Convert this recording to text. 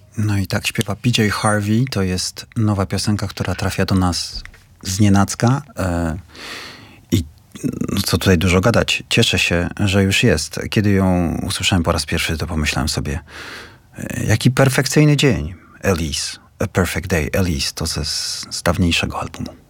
No i tak śpiewa PJ Harvey. To jest nowa piosenka, która trafia do nas znienacka. I co tutaj dużo gadać. Cieszę się, że już jest. Kiedy ją usłyszałem po raz pierwszy, to pomyślałem sobie, jaki perfekcyjny dzień. Elise, A Perfect Day. Elise to z dawniejszego albumu.